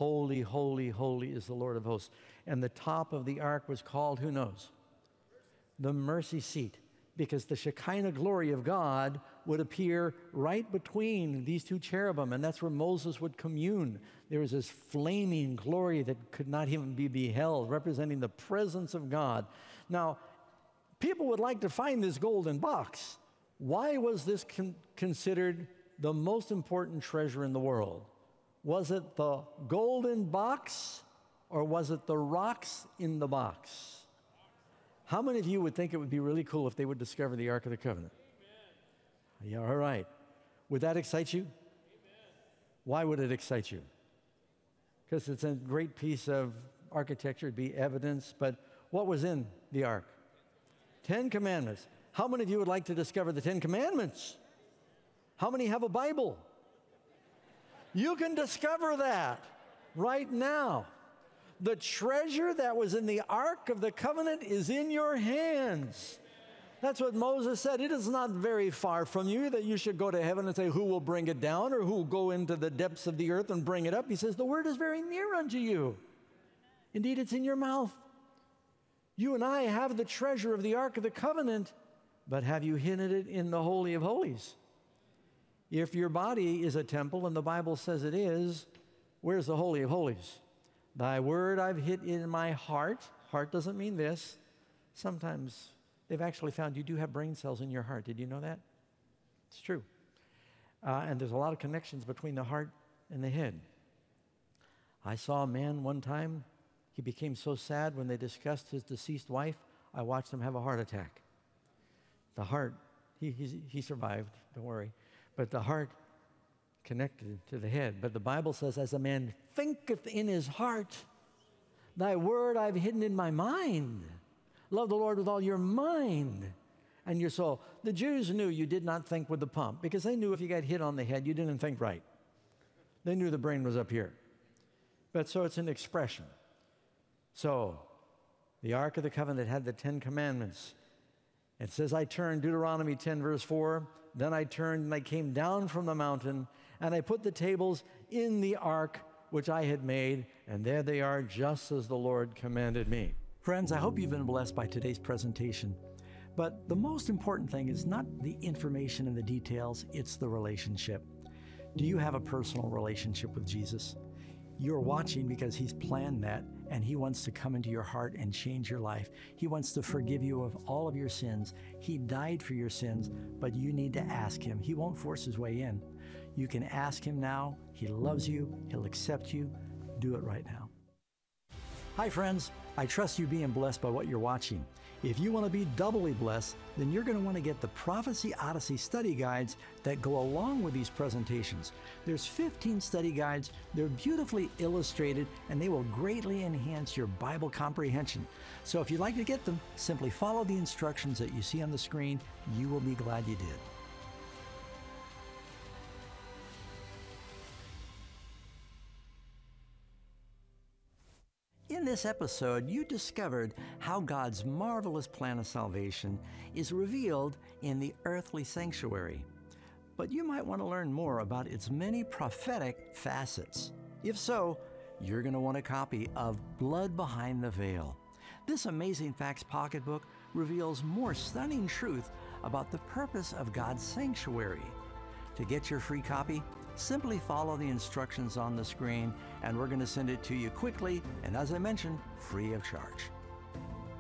Holy, holy, holy is the Lord of hosts. And the top of the ark was called, who knows? The mercy seat, because the Shekinah glory of God would appear right between these two cherubim, and that's where Moses would commune. There was this flaming glory that could not even be beheld, representing the presence of God. Now, people would like to find this golden box. Why was this considered the most important treasure in the world? Was it the golden box, or was it the rocks in the box? How many of you would think it would be really cool if they would discover the Ark of the Covenant? Amen. Yeah, all right. Would that excite you? Amen. Why would it excite you? Because it's a great piece of architecture, it'd be evidence, but what was in the Ark? 10 Commandments. How many of you would like to discover the 10 Commandments? How many have a Bible? You can discover that right now. The treasure that was in the Ark of the Covenant is in your hands. That's what Moses said. It is not very far from you that you should go to heaven and say, who will bring it down, or who will go into the depths of the earth and bring it up? He says, the word is very near unto you. Indeed, it's in your mouth. You and I have the treasure of the Ark of the Covenant, but have you hidden it in the Holy of Holies? If your body is a temple, and the Bible says it is, where's the Holy of Holies? Thy word I've hid in my heart. Heart doesn't mean this. Sometimes they've actually found you do have brain cells in your heart. Did you know that? It's true. And there's a lot of connections between the heart and the head. I saw a man one time. He became so sad when they discussed his deceased wife, I watched him have a heart attack. The heart, he survived, don't worry. But the heart connected to the head. But the Bible says, as a man thinketh in his heart, thy word I've hidden in my mind. Love the Lord with all your mind and your soul. The Jews knew you did not think with the pump, because they knew if you got hit on the head, you didn't think right. They knew the brain was up here. But so it's an expression. So the Ark of the Covenant had the 10 Commandments. It says, I turned, Deuteronomy 10, verse 4, then I turned and I came down from the mountain, and I put the tables in the ark which I had made, and there they are, just as the Lord commanded me. Friends, I hope you've been blessed by today's presentation. But the most important thing is not the information and the details, it's the relationship. Do you have a personal relationship with Jesus? You're watching because He's planned that, and He wants to come into your heart and change your life. He wants to forgive you of all of your sins. He died for your sins, but you need to ask Him. He won't force His way in. You can ask Him now. He loves you. He'll accept you. Do it right now. Hi, friends. I trust you being blessed by what you're watching. If you want to be doubly blessed, then you're going to want to get the Prophecy Odyssey study guides that go along with these presentations. There's 15 study guides. They're beautifully illustrated, and they will greatly enhance your Bible comprehension. So if you'd like to get them, simply follow the instructions that you see on the screen. You will be glad you did. In this episode, you discovered how God's marvelous plan of salvation is revealed in the earthly sanctuary. But you might want to learn more about its many prophetic facets. If so, you're going to want a copy of Blood Behind the Veil. This Amazing Facts pocketbook reveals more stunning truth about the purpose of God's sanctuary. To get your free copy, simply follow the instructions on the screen, and we're going to send it to you quickly and, as I mentioned, free of charge.